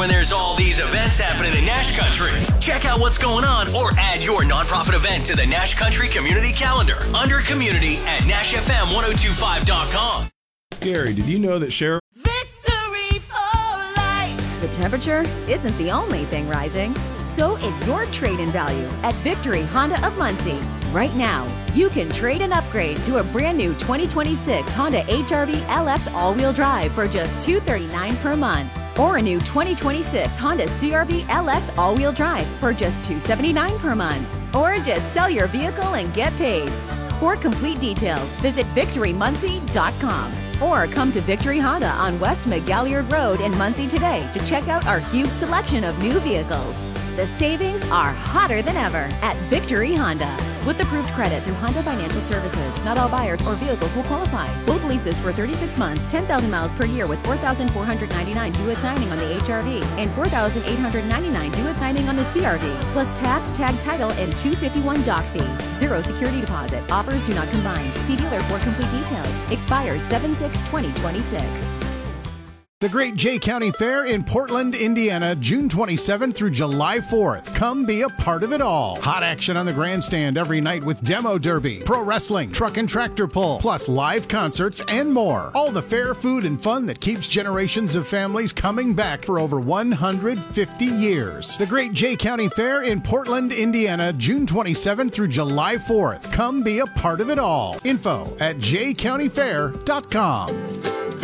when there's all these events happening in Nash Country. Check out what's going on or add your nonprofit event to the Nash Country Community Calendar under Community at NashFM1025.com. Gary, did you know that Sheriff... Victory for life! The temperature isn't the only thing rising. So is your trade-in value at Victory Honda of Muncie. Right now, you can trade and upgrade to a brand new 2026 Honda HR-V LX all-wheel drive for just $239 per month. Or a new 2026 Honda CR-V LX all-wheel drive for just $279 per month. Or just sell your vehicle and get paid. For complete details, visit VictoryMuncie.com or come to Victory Honda on West McGalliard Road in Muncie today to check out our huge selection of new vehicles. The savings are hotter than ever at Victory Honda. With approved credit through Honda Financial Services, not all buyers or vehicles will qualify. Both leases for 36 months, 10,000 miles per year with $4,499 due at signing on the HR-V and $4,899 due at signing on the CR-V, plus tax, tag title, and $251 dock fee. Zero security deposit. Offers do not combine. See dealer for complete details. Expires 7/6/2026. The Great Jay County Fair in Portland, Indiana, June 27th through July 4th. Come be a part of it all. Hot action on the grandstand every night with demo derby, pro wrestling, truck and tractor pull, plus live concerts and more. All the fair food and fun that keeps generations of families coming back for over 150 years. The Great Jay County Fair in Portland, Indiana, June 27th through July 4th. Come be a part of it all. Info at jaycountyfair.com.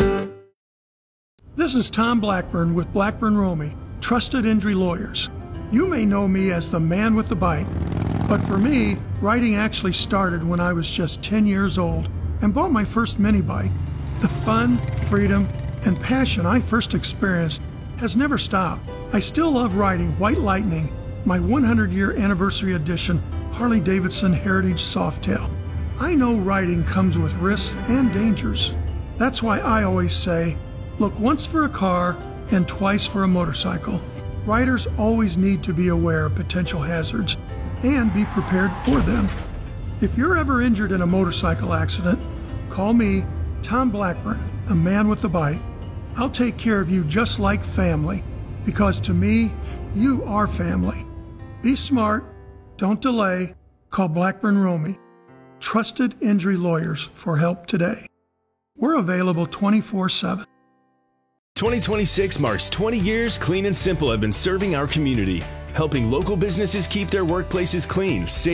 This is Tom Blackburn with Blackburn Romey, Trusted Injury Lawyers. You may know me as the man with the bike, but for me, riding actually started when I was just 10 years old and bought my first mini bike. The fun, freedom, and passion I first experienced has never stopped. I still love riding White Lightning, my 100-year anniversary edition Harley-Davidson Heritage Softail. I know riding comes with risks and dangers. That's why I always say, look once for a car and twice for a motorcycle. Riders always need to be aware of potential hazards and be prepared for them. If you're ever injured in a motorcycle accident, call me, Tom Blackburn, the man with the bike. I'll take care of you just like family, because to me, you are family. Be smart, don't delay, call Blackburn Romey. Trusted Injury Lawyers for help today. We're available 24/7. 2026 marks 20 years Clean and Simple have been serving our community, helping local businesses keep their workplaces clean, safe,